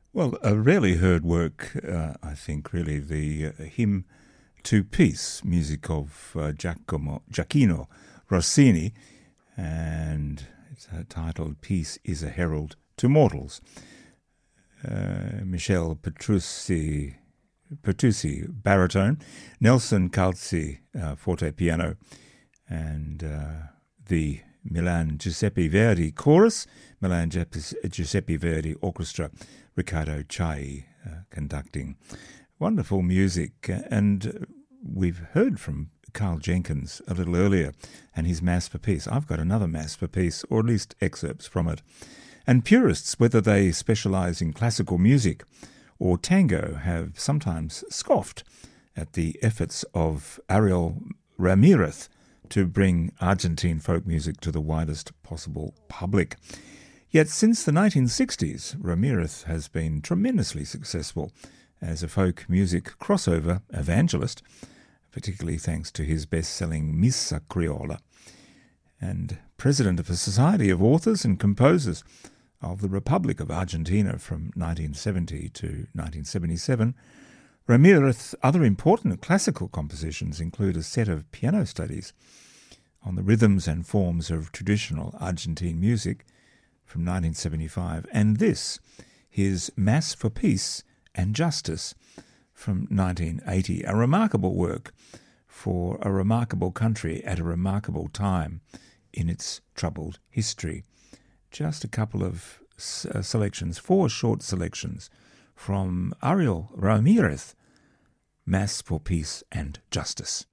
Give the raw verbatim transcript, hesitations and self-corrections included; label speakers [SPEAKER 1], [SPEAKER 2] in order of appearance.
[SPEAKER 1] Well, a rarely heard work, uh, I think, really, the uh, hymn to peace, music of uh, Giacomo, Giacchino Rossini, and it's uh, titled Peace is a Herald to Mortals. Uh, Michel Petrucci, Petrucci, baritone, Nelson Calzi, uh, forte piano, and uh, the Milan Giuseppe Verdi chorus, Milan Giuseppe Verdi orchestra, Riccardo Chailly uh, conducting. Wonderful music, and we've heard from Carl Jenkins a little earlier and his Mass for Peace. I've got another Mass for Peace, or at least excerpts from it. And purists, whether they specialise in classical music or tango, have sometimes scoffed at the efforts of Ariel Ramirez to bring Argentine folk music to the widest possible public. Yet since the nineteen sixties, Ramirez has been tremendously successful as a folk music crossover evangelist, particularly thanks to his best-selling Missa Criolla, and president of the Society of Authors and Composers of the Republic of Argentina from nineteen seventy to nineteen seventy-seven. Ramirez's other important classical compositions include a set of piano studies on the rhythms and forms of traditional Argentine music from nineteen seventy-five, and this, his Mass for Peace and Justice from nineteen eighty, a remarkable work for a remarkable country at a remarkable time in its troubled history. Just a couple of uh, selections, four short selections from Ariel Ramirez, Mass for Peace and Justice.